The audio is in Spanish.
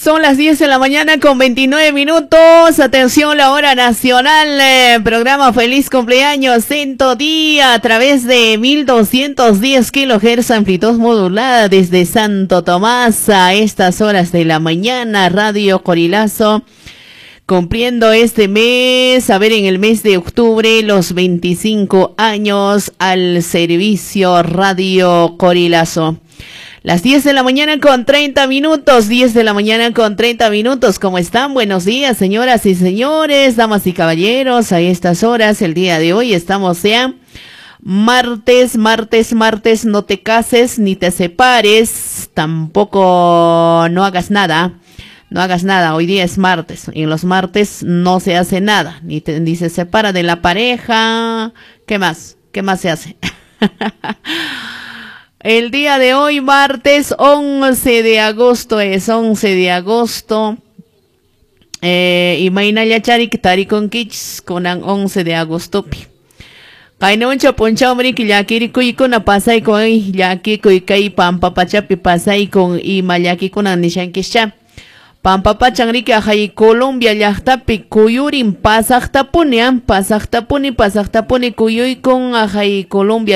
Son las 10 de la mañana con 29 minutos. Atención, la hora nacional. Programa Feliz Cumpleaños en día a través de 1210 kHz amplitud modulada desde Santo Tomás a estas horas de la mañana. Radio Corilazo cumpliendo este mes, a ver, en el mes de octubre, los 25 años al servicio Radio Corilazo. Las 10 de la mañana con 30 minutos, 10 de la mañana con 30 minutos. ¿Cómo están? Buenos días, señoras y señores, damas y caballeros. A estas horas, el día de hoy, estamos ya martes, no te cases ni te separes, tampoco no hagas nada. No hagas nada, hoy día es martes, y en los martes no se hace nada, ni se separa de la pareja. ¿Qué más? ¿Qué más se hace? El día de hoy, martes 11 de agosto, es 11 de agosto. Y mañana ya charik tarikon kich con 11 de agosto. Kainoncha poncha hombre que ya quiere cuy con a pasay con ya que cuy kai pampa pachapi pasay con y mayaki con anishan kisha. Pampa pachangri que ajay Colombia llaqtapi kuyurin pasaqtapuni kuyuy con ajay Colombia